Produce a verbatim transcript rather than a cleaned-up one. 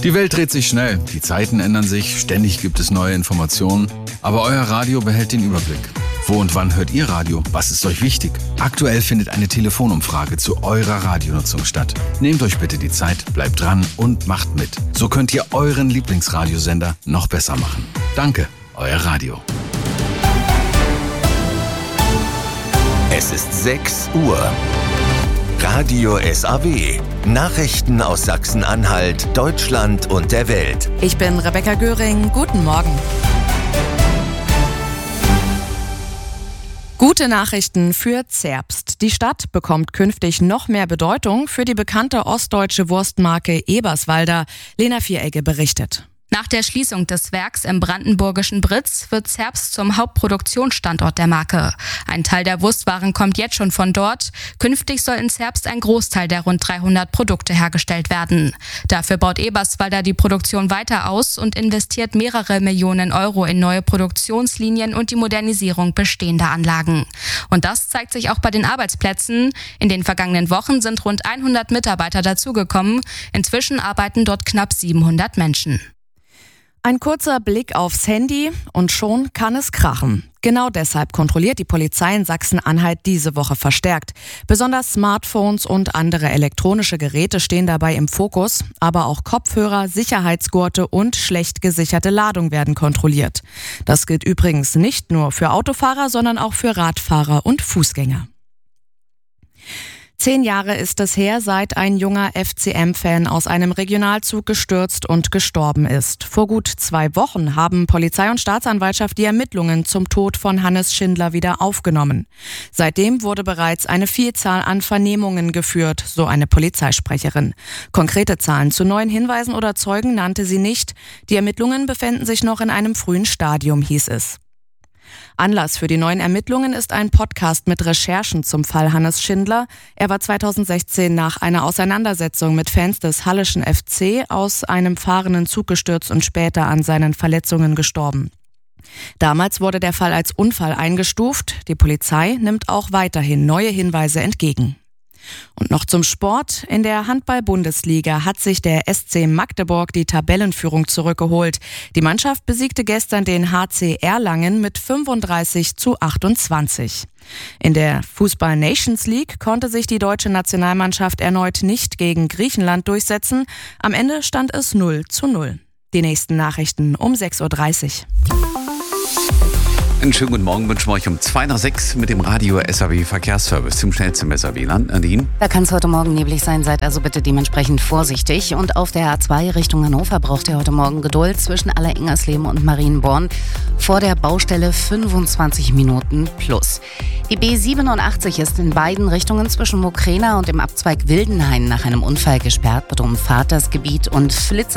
Die Welt dreht sich schnell, die Zeiten ändern sich, ständig gibt es neue Informationen. Aber euer Radio behält den Überblick. Wo und wann hört ihr Radio? Was ist euch wichtig? Aktuell findet eine Telefonumfrage zu eurer Radionutzung statt. Nehmt euch bitte die Zeit, bleibt dran und macht mit. So könnt ihr euren Lieblingsradiosender noch besser machen. Danke, euer Radio. Es ist sechs Uhr. Radio S A W. Nachrichten aus Sachsen-Anhalt, Deutschland und der Welt. Ich bin Rebecca Göring. Guten Morgen. Gute Nachrichten für Zerbst. Die Stadt bekommt künftig noch mehr Bedeutung für die bekannte ostdeutsche Wurstmarke Eberswalder. Lena Vieregge berichtet. Nach der Schließung des Werks im brandenburgischen Britz wird Zerbst zum Hauptproduktionsstandort der Marke. Ein Teil der Wurstwaren kommt jetzt schon von dort. Künftig soll in Zerbst ein Großteil der rund dreihundert Produkte hergestellt werden. Dafür baut Eberswalder die Produktion weiter aus und investiert mehrere Millionen Euro in neue Produktionslinien und die Modernisierung bestehender Anlagen. Und das zeigt sich auch bei den Arbeitsplätzen. In den vergangenen Wochen sind rund hundert Mitarbeiter dazugekommen. Inzwischen arbeiten dort knapp siebenhundert Menschen. Ein kurzer Blick aufs Handy und schon kann es krachen. Genau deshalb kontrolliert die Polizei in Sachsen-Anhalt diese Woche verstärkt. Besonders Smartphones und andere elektronische Geräte stehen dabei im Fokus, aber auch Kopfhörer, Sicherheitsgurte und schlecht gesicherte Ladung werden kontrolliert. Das gilt übrigens nicht nur für Autofahrer, sondern auch für Radfahrer und Fußgänger. Zehn Jahre ist es her, seit ein junger F C M-Fan aus einem Regionalzug gestürzt und gestorben ist. Vor gut zwei Wochen haben Polizei und Staatsanwaltschaft die Ermittlungen zum Tod von Hannes Schindler wieder aufgenommen. Seitdem wurde bereits eine Vielzahl an Vernehmungen geführt, so eine Polizeisprecherin. Konkrete Zahlen zu neuen Hinweisen oder Zeugen nannte sie nicht. Die Ermittlungen befänden sich noch in einem frühen Stadium, hieß es. Anlass für die neuen Ermittlungen ist ein Podcast mit Recherchen zum Fall Hannes Schindler. Er war zweitausendsechzehn nach einer Auseinandersetzung mit Fans des Halleschen F C aus einem fahrenden Zug gestürzt und später an seinen Verletzungen gestorben. Damals wurde der Fall als Unfall eingestuft. Die Polizei nimmt auch weiterhin neue Hinweise entgegen. Und noch zum Sport. In der Handball-Bundesliga hat sich der S C Magdeburg die Tabellenführung zurückgeholt. Die Mannschaft besiegte gestern den H C Erlangen mit fünfunddreißig zu achtundzwanzig. In der Fußball-Nations League konnte sich die deutsche Nationalmannschaft erneut nicht gegen Griechenland durchsetzen. Am Ende stand es null zu null. Die nächsten Nachrichten um sechs Uhr dreißig. Einen schönen guten Morgen wünschen wir euch um zwei nach sechs mit dem Radio S A W Verkehrsservice zum schnellsten S A W-Land. Nadine? Da kann es heute Morgen neblig sein, seid also bitte dementsprechend vorsichtig. Und auf der A zwei Richtung Hannover braucht ihr heute Morgen Geduld zwischen Aller-Ingersleben und Marienborn. Vor der Baustelle fünfundzwanzig Minuten plus. Die B siebenundachtzig ist in beiden Richtungen zwischen Mokrena und dem Abzweig Wildenhain nach einem Unfall gesperrt. Bitte umfahrt das Gebiet und Flitzer